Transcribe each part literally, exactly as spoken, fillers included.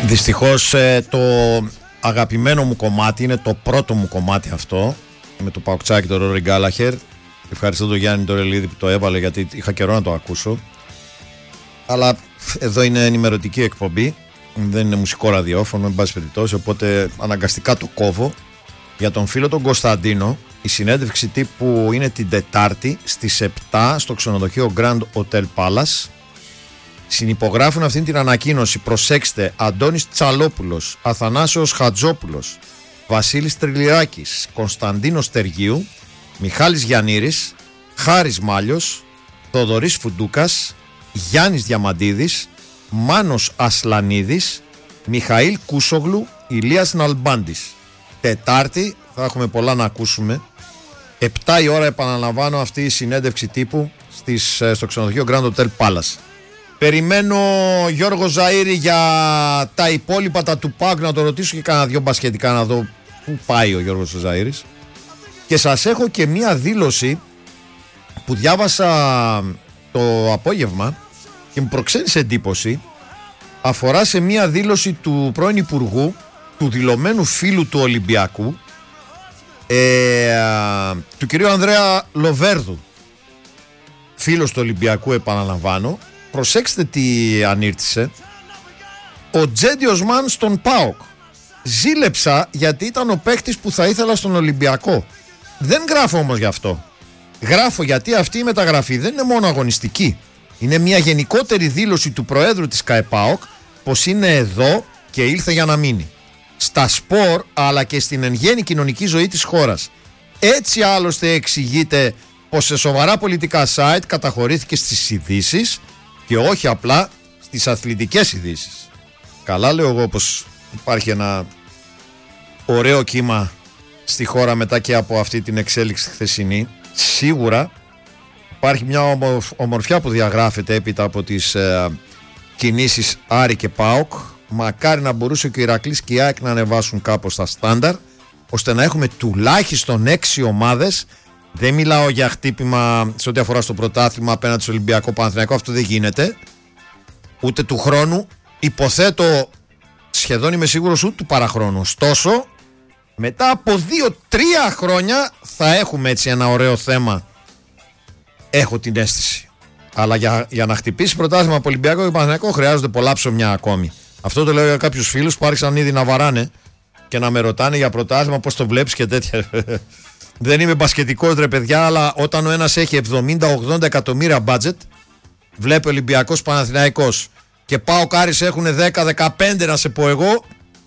Δυστυχώς ε, το αγαπημένο μου κομμάτι είναι το πρώτο μου κομμάτι αυτό, με το Παοκτσάκι, το Ρόρι Γκάλαχερ. Ευχαριστώ τον Γιάννη τον Ρελίδη που το έβαλε, γιατί είχα καιρό να το ακούσω. Αλλά εδώ είναι ενημερωτική εκπομπή, δεν είναι μουσικό ραδιόφωνο, εν πάση περιπτώσει, οπότε αναγκαστικά το κόβω. Για τον φίλο τον Κωνσταντίνο, η συνέντευξη τύπου είναι την Τετάρτη στις επτά στο ξενοδοχείο Grand Hotel Palace. Συνυπογράφουν αυτήν την ανακοίνωση, προσέξτε, Αντώνης Τσαλόπουλος, Αθανάσιος Χατζόπουλος, Βασίλης Τριλιράκης, Κωνσταντίνος Τεργίου, Μιχάλης Γιαννήρης, Χάρης Μάλιος, Θοδωρής Φουντούκας, Γιάννης Διαμαντίδης, Μάνος Ασλανίδης, Μιχαήλ Κούσογλου, Ηλίας Ναλμπάντης. Τετάρτη θα έχουμε πολλά να ακούσουμε. επτά η ώρα, επαναλαμβάνω, αυτή η συνέντευξη τύπου στις, στο ξενοδοχείο Grand Hotel Palace. Περιμένω Γιώργο Ζαΐρη για τα υπόλοιπα, τα του ΠΑΟΚ, να το ρωτήσω και κάνα δυο μπασκετικά να δω πού πάει ο Γιώργος Ζαΐρης. Και σας έχω και μία δήλωση που διάβασα το απόγευμα και μου προξένησε εντύπωση. Αφορά σε μία δήλωση του πρώην Υπουργού, του δηλωμένου φίλου του Ολυμπιακού, ε, του κυρίου Ανδρέα Λοβέρδου, φίλος του Ολυμπιακού, επαναλαμβάνω. Προσέξτε τι ανήρτησε. Ο Τζέντι Οσμάν στον ΠΑΟΚ. Ζήλεψα γιατί ήταν ο παίκτης που θα ήθελα στον Ολυμπιακό. Δεν γράφω όμως γι' αυτό. Γράφω γιατί αυτή η μεταγραφή δεν είναι μόνο αγωνιστική. Είναι μια γενικότερη δήλωση του Προέδρου της ΚΑΕΠΑΟΚ πως είναι εδώ και ήλθε για να μείνει. Στα σπορ αλλά και στην εν γέννη κοινωνική ζωή της χώρας. Έτσι άλλωστε εξηγείται πως σε σοβαρά πολιτικά site καταχωρήθηκε στις ειδήσεις και όχι απλά στις αθλητικές ειδήσεις. Καλά λέω εγώ πως υπάρχει ένα ωραίο κύμα στη χώρα μετά και από αυτή την εξέλιξη χθεσινή. Σίγουρα υπάρχει μια ομορφιά που διαγράφεται έπειτα από τις ε, κινήσεις Άρη και ΠΑΟΚ. Μακάρι να μπορούσε και ο Ηρακλής και η ΑΕΚ να ανεβάσουν κάπως τα στάνταρ, ώστε να έχουμε τουλάχιστον έξι ομάδες. Δεν μιλάω για χτύπημα σε ό,τι αφορά στο πρωτάθλημα απέναντι στο Ολυμπιακό Παναθηναϊκό, αυτό δεν γίνεται. Ούτε του χρόνου, υποθέτω, σχεδόν είμαι σίγουρος, ούτε του παραχρόνου. Ωστόσο, μετά από δύο τρία χρόνια θα έχουμε έτσι ένα ωραίο θέμα. Έχω την αίσθηση. Αλλά για, για να χτυπήσει πρωτάθλημα από Ολυμπιακό και Παναθηναϊκό χρειάζονται πολλά ψωμιά ακόμη. Αυτό το λέω για κάποιους φίλους που άρχισαν ήδη να βαράνε και να με ρωτάνε για πρωτάθλημα, πώς το βλέπεις και τέτοια. Δεν είμαι μπασκετικός ρε παιδιά, αλλά όταν ο ένας έχει εβδομήντα ογδόντα εκατομμύρια budget, βλέπει Ολυμπιακός Παναθηναϊκός και πάω Κάρις έχουν δέκα δεκαπέντε να σε πω εγώ,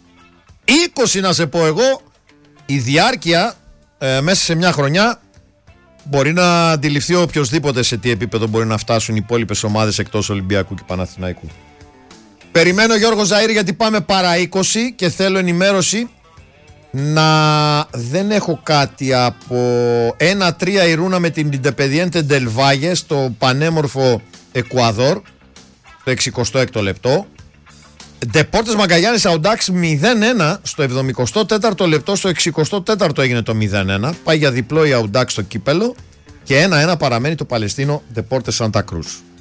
είκοσι να σε πω εγώ, η διάρκεια ε, μέσα σε μια χρονιά μπορεί να αντιληφθεί οποιοσδήποτε σε τι επίπεδο μπορεί να φτάσουν οι υπόλοιπες ομάδες εκτός Ολυμπιακού και Παναθηναϊκού. Περιμένω Γιώργο Ζαΐρη γιατί πάμε παρά είκοσι και θέλω ενημέρωση. Να δεν έχω κάτι από ένα τρία η Ρούνα με την Independiente del Valle στο πανέμορφο Εκουαδόρ το εξηκοστό έκτο λεπτό. Ντεπόρτες Μαγκαγιάννης Αουντάξ μηδέν ένα στο εβδομηκοστό τέταρτο λεπτό, στο εξηκοστό τέταρτο έγινε το μηδέν ένα. Πάει για διπλό η Αουντάξ στο κύπελο και ένα ένα παραμένει το Παλαιστίνο Ντεπόρτες Σάντα Κρούς.